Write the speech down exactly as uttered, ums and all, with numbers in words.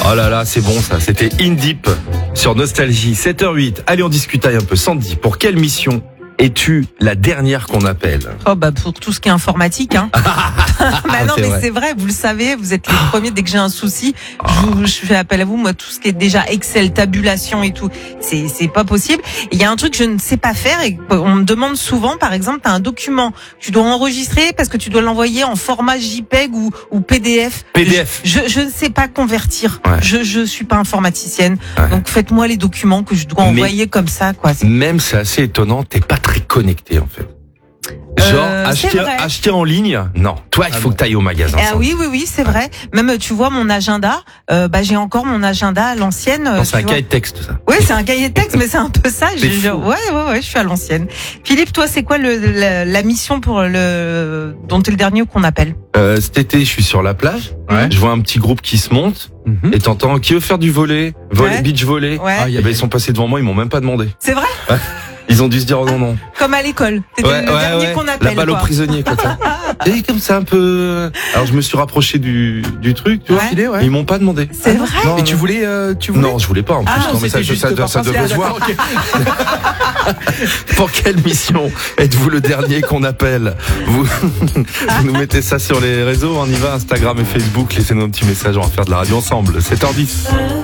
Oh là là, c'est bon ça. C'était In Deep sur Nostalgie. sept heures huit. Allez, on discutaille un peu. Sandy, pour quelle mission es-tu la dernière qu'on appelle? Oh bah pour tout ce qui est informatique, hein. Bah non, c'est mais vrai. c'est vrai, vous le savez, vous êtes les premiers dès que j'ai un souci, je, vous, je fais appel à vous. Moi, tout ce qui est déjà Excel, tabulation et tout, c'est c'est pas possible. Il y a un truc que je ne sais pas faire et on me demande souvent, par exemple, t'as un document, tu dois enregistrer parce que tu dois l'envoyer en format JPEG ou ou P D F. P D F. Je je ne sais pas convertir. Ouais. Je je suis pas informaticienne, Ouais. donc faites-moi les documents que je dois Mais- envoyer comme ça, quoi. C'est- Même c'est assez étonnant, t'es pas très connecté en fait. Genre Euh, c'est acheter, vrai. acheter en ligne, non. Toi, il Ah faut bon. que t'ailles au magasin. Ah Sandy. oui, oui, oui, c'est vrai. Même, tu vois, mon agenda, euh, bah, j'ai encore mon agenda à l'ancienne. euh, Non, c'est tu un vois. cahier de texte ça. Oui, c'est un cahier de texte, mais c'est un peu ça. C'est Je- je- fou. ouais, ouais, ouais, je suis à l'ancienne. Philippe, toi, c'est quoi le, la, la mission pour le, dont t'es le dernier qu'on appelle? Euh, cet été, je suis sur la plage. Ouais. Je vois un petit groupe qui se monte Mhm. et t'entends qui veut faire du volley, volley, Ouais. beach volley. Ouais. Ah, y Eh a- ben, ils sont passés devant moi, ils m'ont même pas demandé. C'est vrai? Ils ont dû se dire oh non non. Comme à l'école. T'étais le dernier qu'on La appelle, balle aux quoi. prisonniers quoi. ça. Et comme ça un peu. Alors je me suis rapproché du du truc, tu vois. Ouais. Filé, ouais. Ils m'ont pas demandé. C'est vrai? Non, Et non. tu voulais, euh, tu voulais Non, je voulais pas en plus. Ah, non, mais ça, c'était ça, juste ça, par ça principe. devait se voir. D'accord, ok. Pour quelle mission êtes-vous le dernier qu'on appelle? Vous, vous nous mettez ça sur les réseaux, on y va, Instagram et Facebook, laissez-nous un petit message, on va faire de la radio ensemble. sept heures dix.